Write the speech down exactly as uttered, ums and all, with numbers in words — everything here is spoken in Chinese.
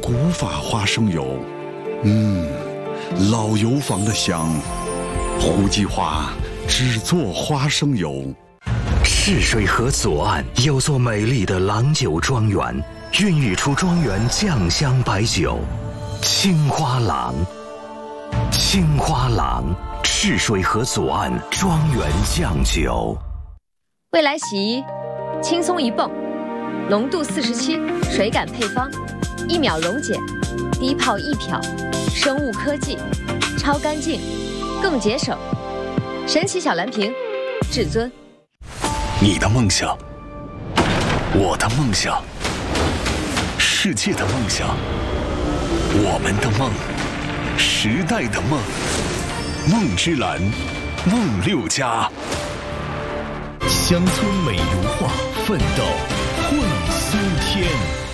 古法花生油，嗯，老油坊的香。胡记花只做花生油。 赤水河左岸有座美丽的郎酒庄园，孕育出庄园酱香白酒青花郎。青花郎，赤水河左岸庄园酱酒。 未来洗衣，轻松一泵，浓度四十七，水感配方，一秒溶解，低泡一漂，生物科技，超干净，更节省。神奇小蓝瓶，至尊。 你的梦想，我的梦想，世界的梦想，我们的梦，时代的梦，梦之蓝，梦六家。 乡村美如画，奋斗会苏天。